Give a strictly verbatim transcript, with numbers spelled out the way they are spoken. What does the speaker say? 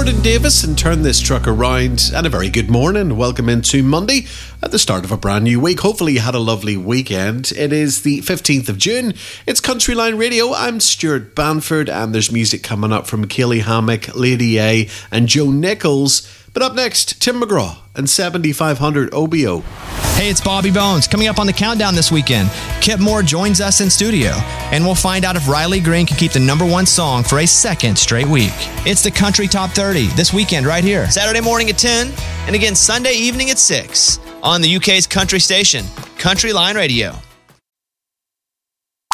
Jordan Davis and Turn This Truck Around, and a very good morning. Welcome into Monday at the start of a brand new week. Hopefully you had a lovely weekend. It is the fifteenth of June. It's Countryline Radio. I'm Stuart Banford, and there's music coming up from Kaylee Hammack, Lady A and Joe Nichols. But up next, Tim McGraw and seventy-five hundred O B O. Hey, it's Bobby Bones. Coming up on the countdown this weekend, Kip Moore joins us in studio, and we'll find out if Riley Green can keep the number one song for a second straight week. It's the Country Top thirty this weekend right here. Saturday morning at ten, and again Sunday evening at six on the U K's country station, Country Line Radio.